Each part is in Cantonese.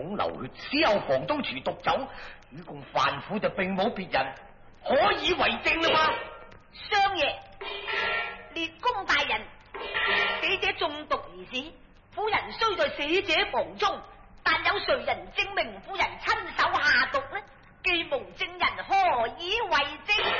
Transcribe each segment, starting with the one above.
孔流血，死後房東廚毒酒，與共范府就並冇別人可以為證啦嘛。 相爺，列公大人，死者中毒而死，夫人雖在死者房中，但有誰人證明夫人親手下毒呢？既無證人，何以為證？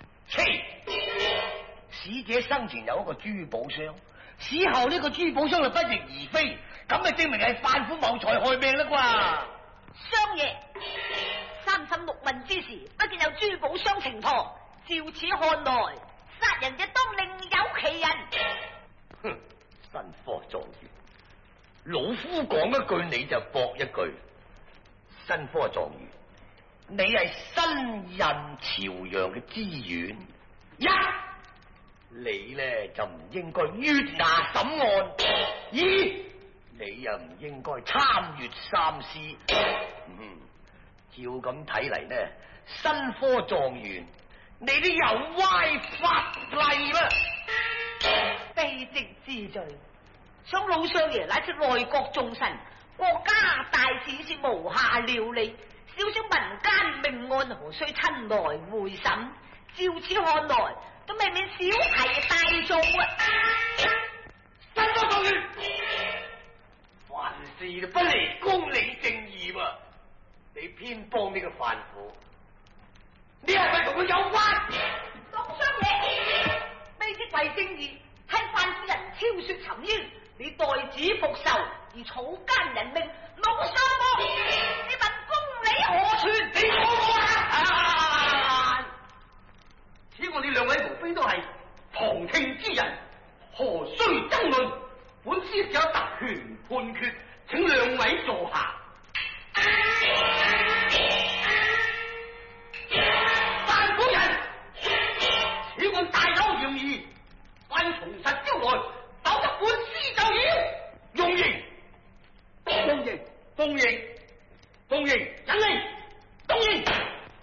死者生前有一個珠寶箱，死後呢個珠寶箱就不翼而飛，咁咪證明係范府謀財害命啦啩？ 相爺，36問之時，不見有珠寶箱呈堂，照此看來，殺人者當另有其人。 哼，新科狀元，老夫講一句你就駁一句。新科狀元，你係新任朝陽嘅知縣，你咧就唔應該月牙審案，你又唔應該參閱三司。照咁睇嚟呢，新科狀元，你都有歪法例啦。 卑職知罪，想老相爺乃是內閣重臣，國家大事是無暇料理，小小民間命案何須親來會審？照此看來，都未免小題大做啊！ 新科狀元，凡事不離公理正義喎，你偏幫呢個范府，你係咪同佢有關？ 老相爺，卑職為正義，替范夫人昭雪沉冤，你代子復仇而草菅人命，老相公，你問公理何存？ 你講我啊！此我哋兩位無非都係旁聽之人，何須爭論？本司有特權判決，請兩位坐下。范夫人，此案大有嫌疑，犯從實招來，否則本司就要用刑。奉刑，奉刑。